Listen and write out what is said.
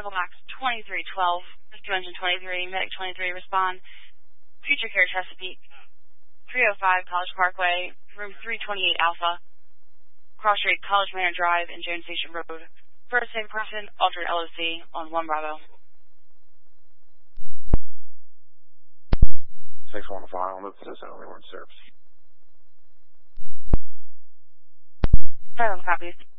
Eagle Max 2312, Rescue Engine 23, Medic 23, respond. Future Care Chesapeake, 305 College Parkway, room 328 Alpha, Cross Street, College Manor Drive, and Jones Station Road. First same person, Aldrin LOC on 1 Bravo. 615 on the position, only one service. 7 copies.